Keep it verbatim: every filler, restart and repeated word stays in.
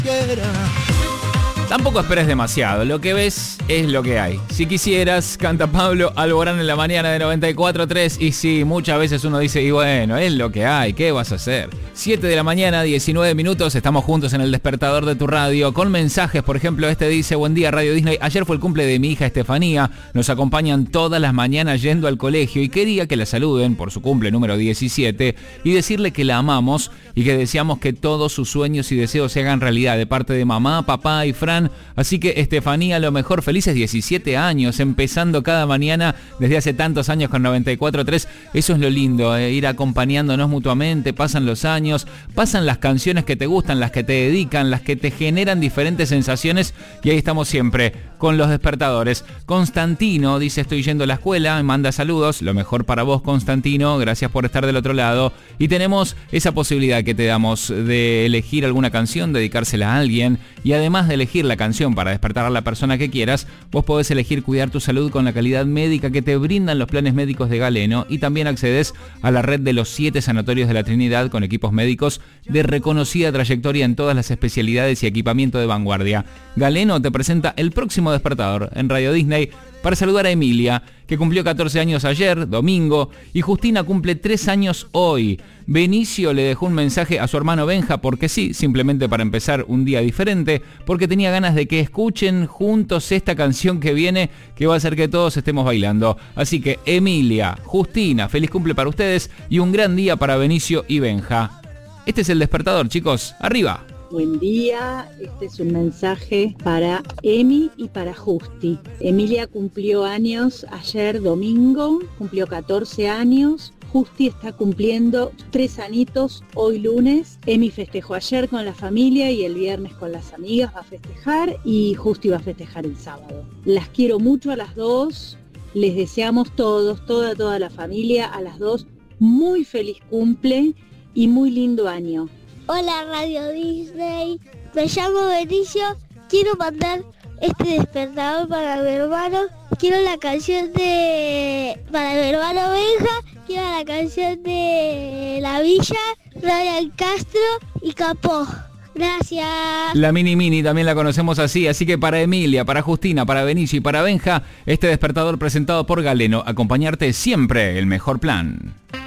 Tampoco esperes demasiado, lo que ves es lo que hay. Si quisieras, canta Pablo Alborán en la mañana de noventa y cuatro tres. Y sí, muchas veces uno dice, y bueno, es lo que hay, ¿qué vas a hacer? siete de la mañana, diecinueve minutos, estamos juntos en el despertador de tu radio, con mensajes. Por ejemplo, este dice, buen día Radio Disney, ayer fue el cumple de mi hija Estefanía, nos acompañan todas las mañanas yendo al colegio y quería que la saluden por su cumple número diecisiete y decirle que la amamos y que deseamos que todos sus sueños y deseos se hagan realidad de parte de mamá, papá y Fran. Así que Estefanía, lo mejor, felices diecisiete años, empezando cada mañana desde hace tantos años con noventa y cuatro tres. Eso es lo lindo, eh, ir acompañándonos mutuamente, pasan los años, pasan las canciones que te gustan, las que te dedican, las que te generan diferentes sensaciones y ahí estamos siempre con los despertadores. Constantino dice, estoy yendo a la escuela, manda saludos, lo mejor para vos Constantino, gracias por estar del otro lado. Y tenemos esa posibilidad que te damos de elegir alguna canción, dedicársela a alguien y además de elegir la canción para despertar a la persona que quieras, vos podés elegir cuidar tu salud con la calidad médica que te brindan los planes médicos de Galeno y también accedes a la red de los siete sanatorios de la Trinidad con equipos médicos de reconocida trayectoria en todas las especialidades y equipamiento de vanguardia. Galeno te presenta el próximo despertador en Radio Disney para saludar a Emilia, que cumplió catorce años ayer, domingo, y Justina cumple tres años hoy. Benicio le dejó un mensaje a su hermano Benja, porque sí, simplemente para empezar un día diferente, porque tenía ganas de que escuchen juntos esta canción que viene, que va a hacer que todos estemos bailando. Así que Emilia, Justina, feliz cumple para ustedes y un gran día para Benicio y Benja. Este es el despertador, chicos. ¡Arriba! Buen día, este es un mensaje para Emi y para Justi. Emilia cumplió años ayer domingo, cumplió catorce años. Justi está cumpliendo tres anitos hoy lunes. Emi festejó ayer con la familia y el viernes con las amigas va a festejar y Justi va a festejar el sábado. Las quiero mucho a las dos, les deseamos todos, toda, toda la familia, a las dos, muy feliz cumple y muy lindo año. Hola Radio Disney, me llamo Benicio, quiero mandar este despertador para mi hermano, quiero la canción de... para mi hermano Benja, quiero la canción de La Villa, Ryan Castro y Capó. Gracias. La Mini Mini también la conocemos así, así que para Emilia, para Justina, para Benicio y para Benja, este despertador presentado por Galeno, acompañarte siempre el mejor plan.